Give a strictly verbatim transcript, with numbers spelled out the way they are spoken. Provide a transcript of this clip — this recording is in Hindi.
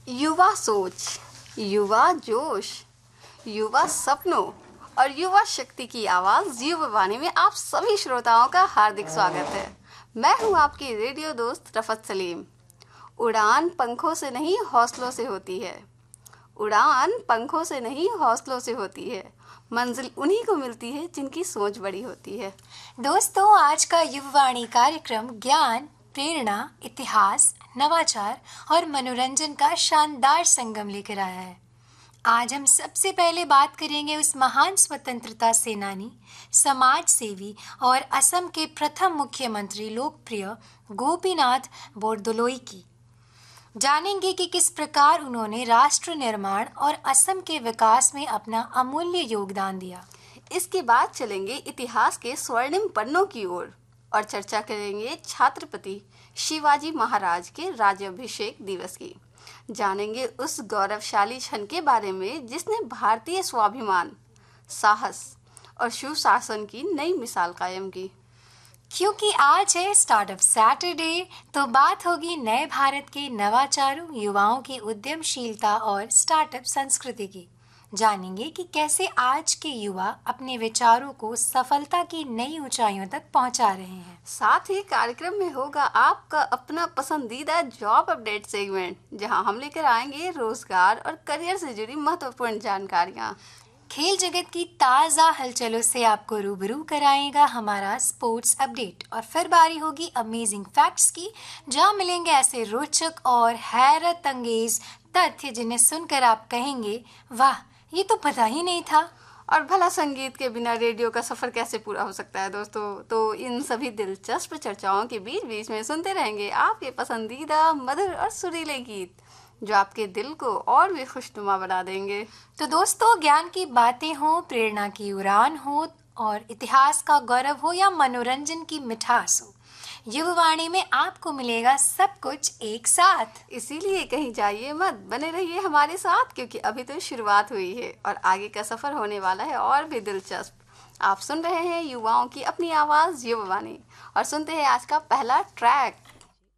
युवा सोच, युवा जोश, युवा सपनों और युवा शक्ति की आवाज युवा वाणी में आप सभी श्रोताओं का हार्दिक स्वागत है। मैं हूं आपकी रेडियो दोस्त रफत सलीम। उड़ान पंखों से नहीं हौसलों से होती है। उड़ान पंखों से नहीं हौसलों से होती है। मंजिल उन्हीं को मिलती है जिनकी सोच बड़ी होती है। दोस्तों, आज का युवावाणी कार्यक्रम ज्ञान, प्रेरणा, इतिहास, नवाचार और मनोरंजन का शानदार संगम लेकर आया है। आज हम सबसे पहले बात करेंगे उस महान स्वतंत्रता सेनानी, समाज सेवी और असम के प्रथम मुख्यमंत्री लोकप्रिय गोपीनाथ बोरदोलोई की। जानेंगे कि किस प्रकार उन्होंने राष्ट्र निर्माण और असम के विकास में अपना अमूल्य योगदान दिया। इसके बाद चलेंगे इतिहास के स्वर्णिम पन्नों की ओर और चर्चा करेंगे छत्रपति शिवाजी महाराज के राज्याभिषेक दिवस की। जानेंगे उस गौरवशाली क्षण के बारे में जिसने भारतीय स्वाभिमान, साहस और सुशासन की नई मिसाल कायम की। क्योंकि आज है स्टार्टअप सैटरडे, तो बात होगी नए भारत के नवाचारों, युवाओं की उद्यमशीलता और स्टार्टअप संस्कृति की। जानेंगे कि कैसे आज के युवा अपने विचारों को सफलता की नई ऊंचाइयों तक पहुंचा रहे हैं। साथ ही कार्यक्रम में होगा आपका अपना पसंदीदा जॉब अपडेट सेगमेंट, जहां हम लेकर आएंगे रोजगार और करियर से जुड़ी महत्वपूर्ण जानकारियां। खेल जगत की ताज़ा हलचलों से आपको रूबरू कराएगा हमारा स्पोर्ट्स अपडेट। और फिर बारी होगी अमेजिंग फैक्ट्स की, जहां मिलेंगे ऐसे रोचक और हैरत अंगेज तथ्य जिन्हें सुनकर आप कहेंगे, वाह, ये तो पता ही नहीं था। और भला संगीत के बिना रेडियो का सफर कैसे पूरा हो सकता है दोस्तों। तो इन सभी दिलचस्प चर्चाओं के बीच बीच में सुनते रहेंगे आपके पसंदीदा मधुर और सुरीले गीत, जो आपके दिल को और भी खुशनुमा बना देंगे। तो दोस्तों, ज्ञान की बातें हो, प्रेरणा की उड़ान हो और इतिहास का गौरव हो या मनोरंजन की मिठास हो, युवावाणी में आपको मिलेगा सब कुछ एक साथ। इसीलिए कहीं जाइए मत, बने रहिए हमारे साथ, क्योंकि अभी तो शुरुआत हुई है और आगे का सफर होने वाला है और भी दिलचस्प। आप सुन रहे हैं युवाओं की अपनी आवाज युवावाणी और सुनते हैं आज का पहला ट्रैक।